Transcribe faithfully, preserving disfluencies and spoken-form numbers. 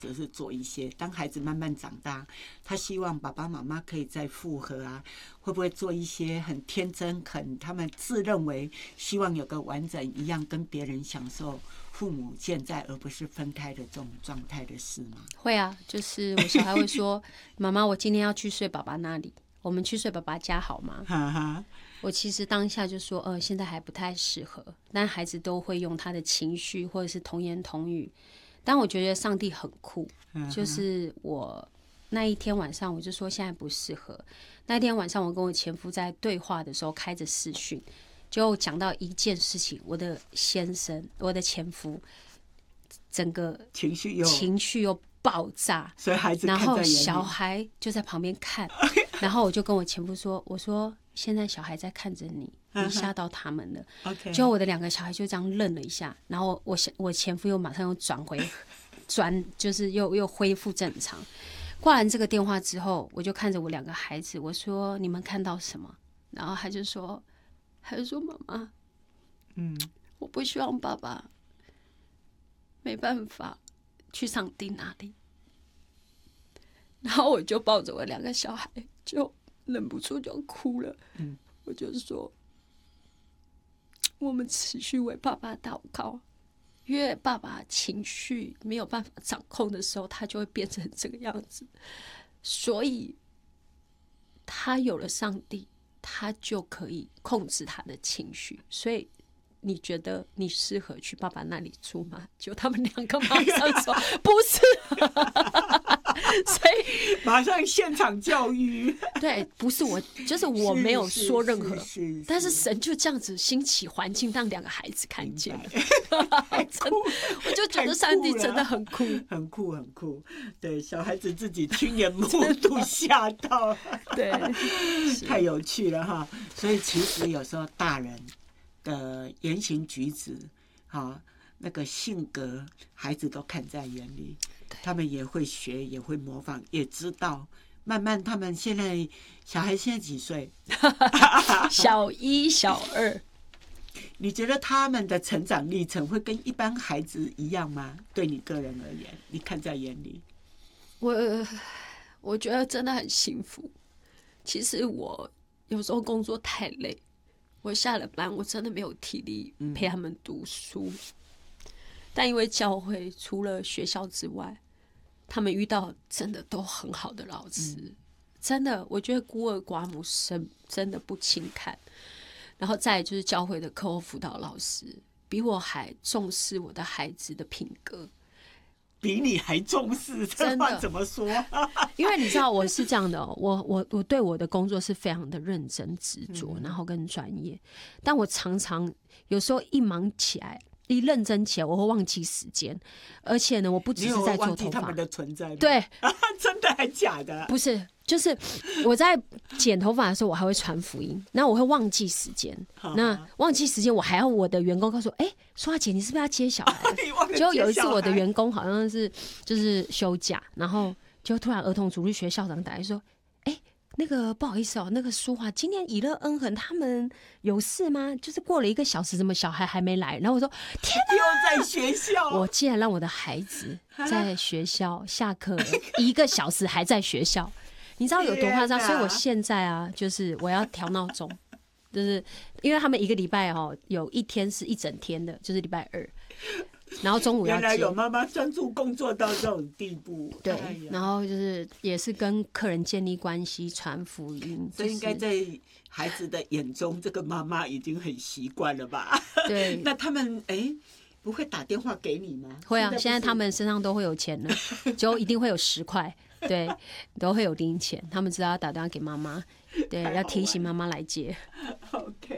则是做一些，当孩子慢慢长大，他希望爸爸妈妈可以再复合啊，会不会做一些很天真、很他们自认为希望有个完整一样跟别人享受父母健在而不是分开的这种状态的事吗？ 会啊，就是我小孩会说：“妈妈，我今天要去睡爸爸那里，我们去睡爸爸家好吗？” 哈哈， 我其实当下就说：“呃，现在还不太适合。”但孩子都会用他的情绪或者是童言童语。但我觉得上帝很酷，就是我那一天晚上我就说现在不适合。那一天晚上我跟我前夫在对话的时候开着视讯，就讲到一件事情，我的先生，我的前夫，整个情绪又情绪又爆炸， 所以孩子看在眼里， 然后小孩就在旁边看，然后我就跟我前夫说：“我说现在小孩在看着你。”你吓到他们了， okay. 就我的两个小孩就这样愣了一下，然后我我前夫又马上又转回转，就是又又恢复正常。挂完这个电话之后，我就看着我两个孩子，我说：“你们看到什么？”然后他就说：“他就说妈妈，嗯，我不希望爸爸没办法去上帝那里。”然后我就抱着我两个小孩，就忍不住就哭了。嗯，我就说。我们持续为爸爸祷告，因为爸爸情绪没有办法掌控的时候，他就会变成这个样子。所以，他有了上帝，他就可以控制他的情绪。所以，你觉得你适合去爸爸那里住吗？就他们两个马上说不适合。所以马上现场教育， 对，不是我，就是我没有说任何， 是是是是， 但是神就这样子兴起环境，让两个孩子看见了。真，我就觉得上帝真的很酷， 很酷，很酷。对，小孩子自己亲眼目睹，吓到， 对， 太有趣了哈。所以其实有时候大人的言行举止，哈，那个性格，孩子都看在眼里。他们也会学，也会模仿，也知道。慢慢，他们现在小孩现在几岁？ 小一、小二。 你觉得他们的成长历程会跟一般孩子一样吗？对你个人而言，你看在眼里？ 我我觉得真的很幸福。其实我有时候工作太累，我下了班我真的没有体力陪他们读书。嗯，但因为教会除了学校之外，他们遇到真的都很好的老师，嗯，真的，我觉得孤儿寡母生真的不轻看。然后再来就是教会的课后辅导老师，比我还重视我的孩子的品格， 比你还重视，这话怎么说？ 因为你知道我是这样的，哦，我我我对我的工作是非常的认真执着，嗯，然后跟专业，但我常常有时候一忙起来。一认真起来，我会忘记时间，而且呢，我不只是在做头发，你有忘记他们的存在吗？ 对， 真的还假的？ 不是，就是我在剪头发的时候，我还会传福音，那我会忘记时间，那忘记时间，我还要我的员工告诉我，哎，说姐，你是不是要接小孩？结果有一次，我的员工好像是就是休假，然后就突然儿童主日学校长打来说，哎。那个不好意思哦，那个书啊，今天以乐恩恒他们有事吗？就是过了一个小时，怎么小孩还没来？然后我说天哪， 又在学校， 我竟然让我的孩子在学校下课了一个小时还在学校，你知道有多夸张？所以我现在啊，就是我要调闹钟，就是因为他们一个礼拜哦，有一天是一整天的，就是礼拜二。然后中午要接， 原来有妈妈专注工作到这种地步， 对，哎，然后就是也是跟客人建立关系、传福音， 所以应该在孩子的眼中，这个妈妈已经很习惯了吧？ 对， 那他们哎不会打电话给你吗？ 会啊，现在他们身上都会有钱了，就一定会有十块，对，都会有零钱，他们知道要打电话给妈妈，对，要提醒妈妈来接。 OK。